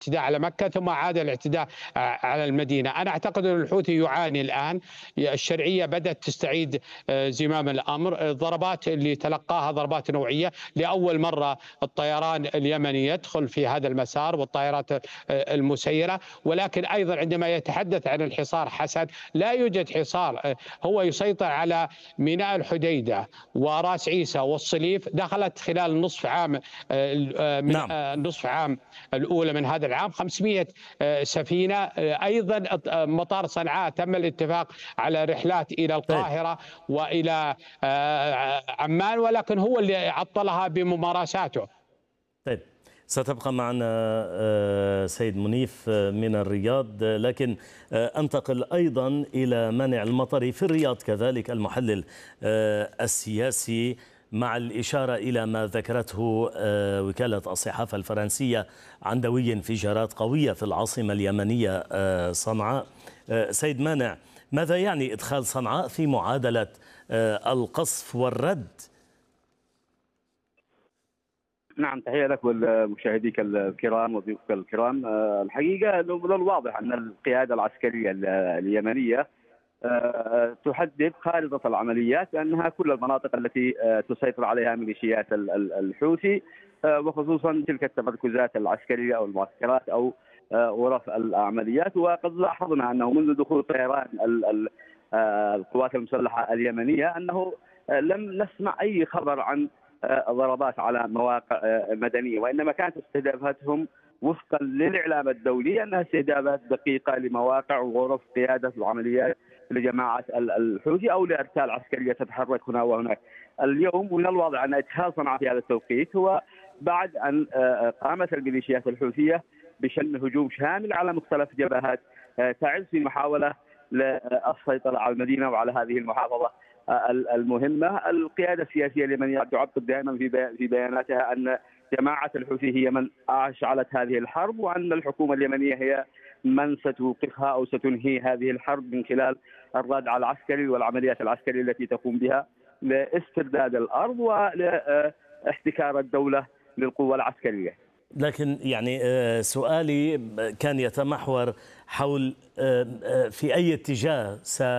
الاعتداء على مكة ثم عاد الاعتداء على المدينة. أنا أعتقد أن الحوثي يعاني الآن، الشرعية بدأت تستعيد زمام الأمر. الضربات اللي تلقاها ضربات نوعية، لأول مرة الطيران اليمني يدخل في هذا المسار والطائرات المسيرة. ولكن أيضا عندما يتحدث عن الحصار حسن، لا يوجد حصار، هو يسيطر على ميناء الحديدة وراس عيسى والصليف. دخلت خلال نصف عام من نعم. نصف عام الأولى من هذا العام 500 سفينة. أيضا مطار صنعاء تم الاتفاق على رحلات إلى طيب. القاهرة وإلى عمان، ولكن هو اللي عطلها بممارساته. طيب، ستبقى معنا سيد منيف من الرياض، لكن أنتقل أيضا إلى منع المطر في الرياض كذلك، المحلل السياسي، مع الإشارة إلى ما ذكرته وكالة الصحافة الفرنسية عن دوي انفجارات قوية في العاصمة اليمنية صنعاء. سيد مانع، ماذا يعني إدخال صنعاء في معادلة القصف والرد؟ نعم، تحية لك ولمشاهديك الكرام وضيوفك الكرام. الحقيقة من الواضح أن القيادة العسكرية اليمنية تحدد خارطة العمليات بأنها كل المناطق التي تسيطر عليها ميليشيات الحوثي، وخصوصا تلك التمركزات العسكرية أو المعسكرات أو غرف العمليات. وقد لاحظنا أنه منذ دخول طيران القوات المسلحة اليمنية أنه لم نسمع أي خبر عن ضربات على مواقع مدنية، وإنما كانت استهدافاتهم وفقا للإعلام الدولي أنها استهدافات دقيقة لمواقع وغرف قيادة العمليات لجماعة الحوثي أو لأرسال عسكرية تتحرك هنا وهناك. اليوم من الواضح أن إدخال صنعاء في هذا التوقيت هو بعد أن قامت الميليشيات الحوثية بشن هجوم شامل على مختلف جبهات تعز في محاولة للسيطرة على المدينة وعلى هذه المحافظة المهمة. القيادة السياسية اليمنية تعقد دائما في بياناتها أن جماعة الحوثي هي من أشعلت هذه الحرب، وأن الحكومة اليمنية هي من ستوقفها أو ستنهي هذه الحرب من خلال الردع العسكري والعمليات العسكرية التي تقوم بها لاسترداد الأرض ولاحتكار الدولة للقوة العسكرية. لكن يعني سؤالي كان يتمحور حول في أي اتجاه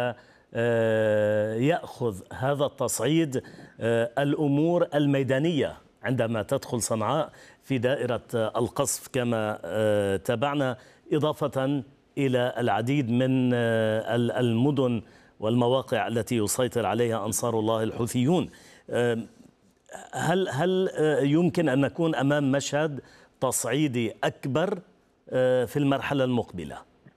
سيأخذ هذا التصعيد الأمور الميدانية عندما تدخل صنعاء في دائرة القصف كما تابعنا، إضافة إلى العديد من المدن والمواقع التي يسيطر عليها أنصار الله الحوثيون. هل يمكن أن نكون أمام مشهد تصعيدي أكبر في المرحلة المقبلة؟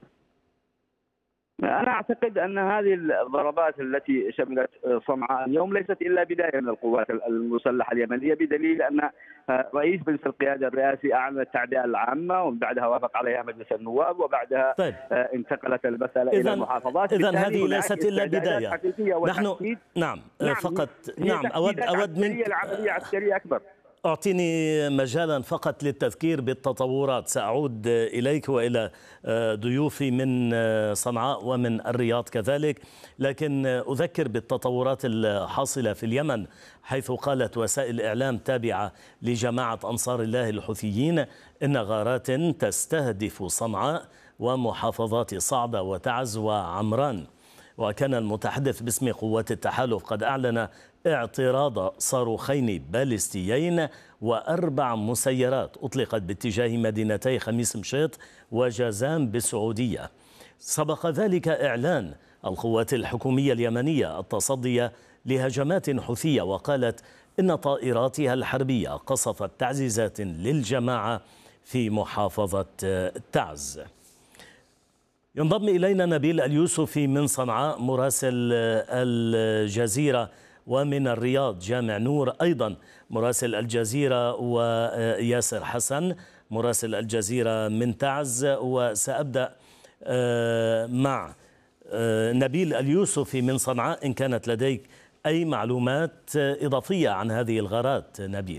أنا أعتقد أن هذه الضربات التي شملت صنعاء اليوم ليست إلا بداية من القوات المسلحة اليمنية، بدليل أن رئيس مجلس القيادة الرئاسي أعلن التعدية العامة ومن بعدها وافق عليها مجلس النواب، وبعدها طيب. انتقلت المسألة إلى المحافظات. إذن هذه ليست إلا بداية. نحن نعم فقط أود منك العملية عسكرية أكبر. أعطيني مجالا فقط للتذكير بالتطورات. سأعود إليك وإلى ضيوفي من صنعاء ومن الرياض كذلك، لكن أذكر بالتطورات الحاصلة في اليمن، حيث قالت وسائل إعلام تابعة لجماعة أنصار الله الحوثيين إن غارات تستهدف صنعاء ومحافظات صعدة وتعز وعمران. وكان المتحدث باسم قوات التحالف قد أعلن اعتراض صاروخين باليستيين و4 مسيرات أطلقت باتجاه مدينتي خميس مشيط وجازان بالسعودية. سبق ذلك إعلان القوات الحكومية اليمنية التصدي لهجمات حوثية، وقالت إن طائراتها الحربية قصفت تعزيزات للجماعة في محافظة تعز. ينضم إلينا نبيل اليوسفي من صنعاء مراسل الجزيرة، ومن الرياض جامع نور أيضا مراسل الجزيرة، وياسر حسن مراسل الجزيرة من تعز. وسأبدأ مع نبيل اليوسفي من صنعاء إن كانت لديك أي معلومات إضافية عن هذه الغارات. نبيل.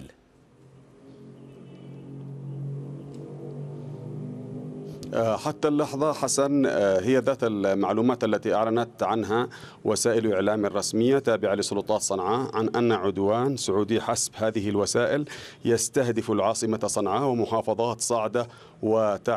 حتى اللحظة حسن هي ذات المعلومات التي أعلنت عنها وسائل إعلام رسمية تابعة لسلطات صنعاء عن أن عدوان سعودي حسب هذه الوسائل يستهدف العاصمة صنعاء ومحافظات صعدة وتعز.